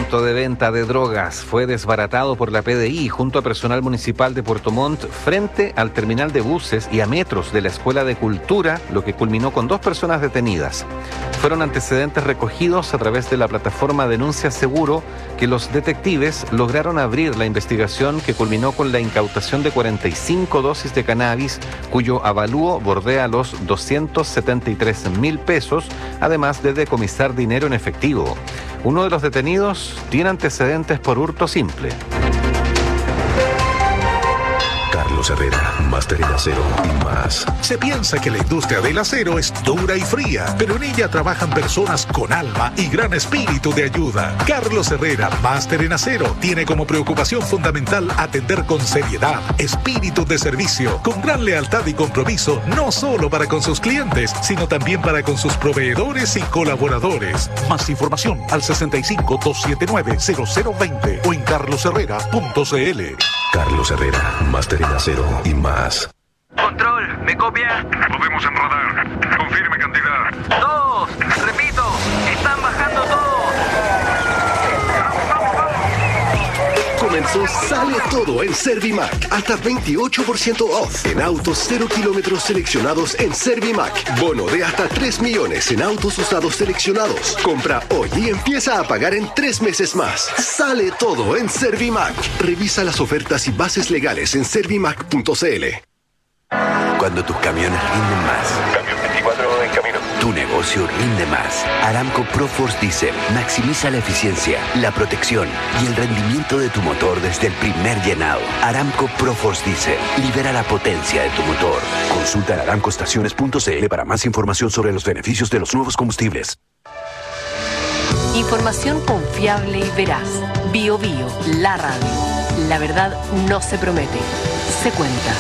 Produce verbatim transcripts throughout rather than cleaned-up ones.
punto de venta de drogas fue desbaratado por la P D I junto a personal municipal de Puerto Montt frente al terminal de buses y a metros de la Escuela de Cultura, lo que culminó con dos personas detenidas. Fueron antecedentes recogidos a través de la plataforma Denuncia Seguro que los detectives lograron abrir la investigación que culminó con la incautación de cuarenta y cinco dosis de cannabis, cuyo avalúo bordea los doscientos setenta y tres mil pesos, además de decomisar dinero en efectivo. Uno de los detenidos tiene antecedentes por hurto simple. Carlos Herrera, máster en acero y más. Se piensa que la industria del acero es dura y fría, pero en ella trabajan personas con alma y gran espíritu de ayuda. Carlos Herrera, máster en acero, tiene como preocupación fundamental atender con seriedad, espíritu de servicio, con gran lealtad y compromiso, no solo para con sus clientes, sino también para con sus proveedores y colaboradores. Más información al sesenta y cinco, doscientos setenta y nueve, cero cero veinte o en carlos herrera punto c l. Carlos Herrera, máster en acero y más. Control, ¿me copia? Lo vemos en radar. Confirme cantidad. Dos, repito, están bajando todos. Comenzó Sale Todo en Servimac. Hasta veintiocho por ciento off en autos cero kilómetros seleccionados en Servimac. Bono de hasta tres millones en autos usados seleccionados. Compra hoy y empieza a pagar en tres meses más. Sale Todo en Servimac. Revisa las ofertas y bases legales en servimac punto c l. Cuando tus camiones rinden más, Camión veinticuatro en camino. tu negocio rinde más. Aramco ProForce Diesel maximiza la eficiencia, la protección y el rendimiento de tu motor desde el primer llenado. Aramco ProForce Diesel libera la potencia de tu motor. Consulta en aramco estaciones punto c l para más información sobre los beneficios de los nuevos combustibles. Información confiable y veraz. Bio Bio, la radio. La verdad no se promete, se cuenta.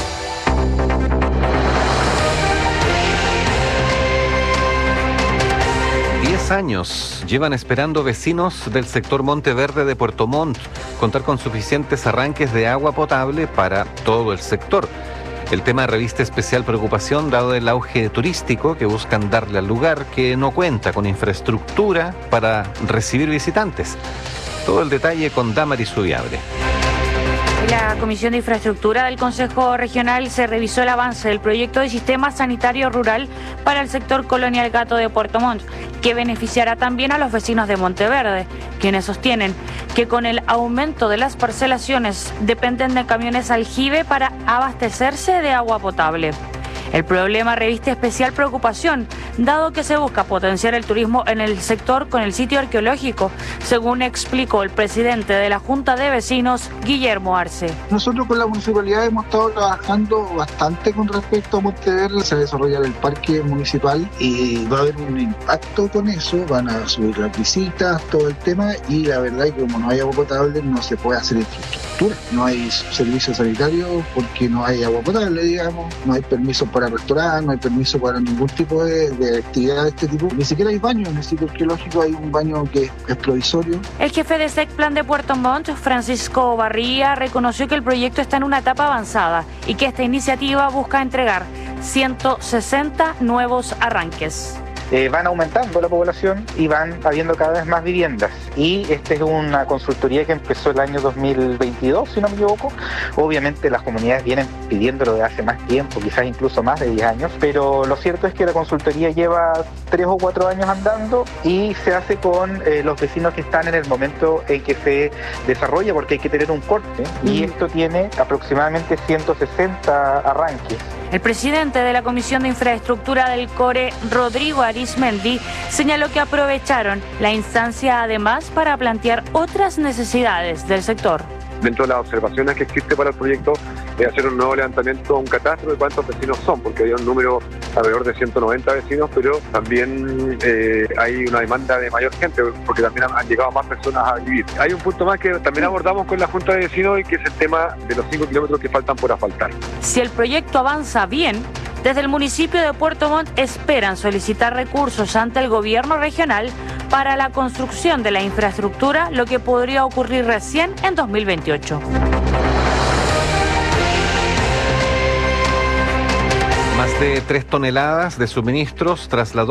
Diez años llevan esperando vecinos del sector Monteverde de Puerto Montt contar con suficientes arranques de agua potable para todo el sector. El tema reviste especial preocupación dado el auge turístico que buscan darle al lugar, que no cuenta con infraestructura para recibir visitantes. Todo el detalle con Damaris Ubiabre. La Comisión de Infraestructura del Consejo Regional se revisó el avance del proyecto de sistema sanitario rural para el sector colonial Gato de Puerto Montt, que beneficiará también a los vecinos de Monteverde, quienes sostienen que con el aumento de las parcelaciones dependen de camiones aljibe para abastecerse de agua potable. El problema reviste especial preocupación, dado que se busca potenciar el turismo en el sector con el sitio arqueológico, según explicó el presidente de la Junta de Vecinos, Guillermo Arce. Nosotros con la municipalidad hemos estado trabajando bastante con respecto a Monteverde. Se va a desarrollar el parque municipal y va a haber un impacto con eso, van a subir las visitas, todo el tema, y la verdad es que como no hay agua potable no se puede hacer infraestructura, no hay servicio sanitario porque no hay agua potable, digamos, no hay permiso para para restaurar, no hay permiso para ningún tipo de, de actividad de este tipo. Ni siquiera hay baño, en el sitio arqueológico hay un baño que es provisorio. El jefe de SECPLAN de Puerto Montt, Francisco Barría, reconoció que el proyecto está en una etapa avanzada y que esta iniciativa busca entregar ciento sesenta nuevos arranques. Eh, van aumentando la población y van habiendo cada vez más viviendas. Y esta es una consultoría que empezó el año dos mil veintidós, si no me equivoco. Obviamente las comunidades vienen pidiéndolo de hace más tiempo, quizás incluso más de diez años, pero lo cierto es que la consultoría lleva tres o cuatro años andando y se hace con eh, los vecinos que están en el momento en que se desarrolla, porque hay que tener un corte, mm. y esto tiene aproximadamente ciento sesenta arranques. El presidente de la Comisión de Infraestructura del CORE, Rodrigo Arismendi, señaló que aprovecharon la instancia además para plantear otras necesidades del sector. Dentro de las observaciones que existe para el proyecto, es hacer un nuevo levantamiento, un catastro de cuántos vecinos son, porque hay un número alrededor de ciento noventa vecinos, pero también eh, hay una demanda de mayor gente, porque también han, han llegado más personas a vivir. Hay un punto más que también abordamos con la Junta de Vecinos y que es el tema de los cinco kilómetros que faltan por asfaltar. Si el proyecto avanza bien, desde el municipio de Puerto Montt esperan solicitar recursos ante el gobierno regional para la construcción de la infraestructura, lo que podría ocurrir recién en dos mil veintiocho. Más de tres toneladas de suministros trasladó